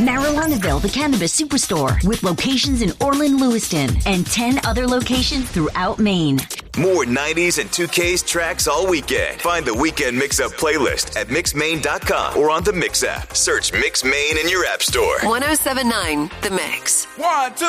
Marijuanaville, the Cannabis Superstore, with locations in Orland, Lewiston, and 10 other locations throughout Maine. More 90s and 2Ks tracks all weekend. Find the Weekend Mix-Up playlist at mixmaine.com or on the Mix app. Search Mix Maine in your app store. 107.9 The Mix. 1, 2.